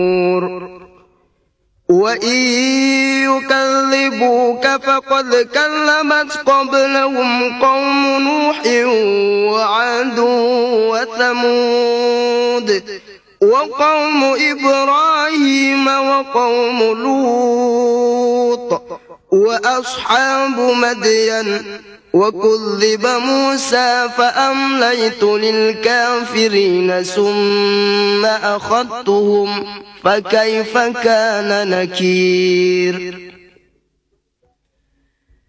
وإن يكذبوك فقد كذبت قبلهم قوم نوح وعاد وثمود وقوم إبراهيم وقوم لوط وأصحاب مدين وكذب موسى فأمليت للكافرين ثم أخذتهم فكيف كان نكير